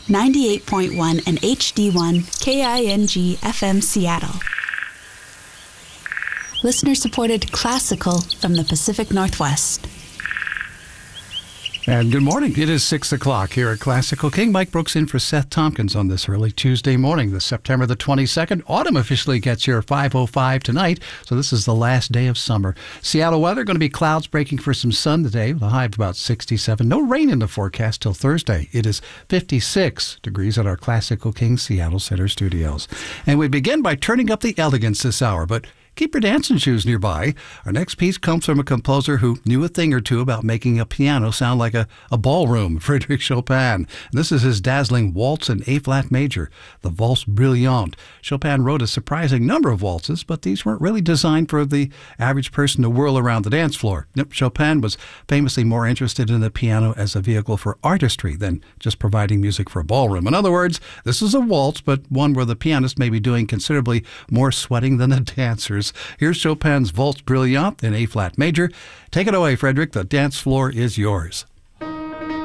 98.1 and HD1 KING FM Seattle. Listener-supported classical from the Pacific Northwest. And good morning. It is 6 o'clock here at Classical King. Mike Brooks in for Seth Tompkins on this early Tuesday morning, the September the 22nd. Autumn officially gets here at 5:05 tonight, so this is the last day of summer. Seattle weather, going to be clouds breaking for some sun today with a high of about 67. No rain in the forecast till Thursday. It is 56 degrees at our Classical King Seattle Center studios. And we begin by turning up the elegance this hour, but keep your dancing shoes nearby. Our next piece comes from a composer who knew a thing or two about making a piano sound like a ballroom, Frédéric Chopin. And this is his dazzling waltz in A-flat major, the Valse Brillante. Chopin wrote a surprising number of waltzes, but these weren't really designed for the average person to whirl around the dance floor. Nope, Chopin was famously more interested in the piano as a vehicle for artistry than just providing music for a ballroom. In other words, this is a waltz, but one where the pianist may be doing considerably more sweating than the dancers. Here's Chopin's Valse Brillante in A-flat major. Take it away, Frédéric. The dance floor is yours.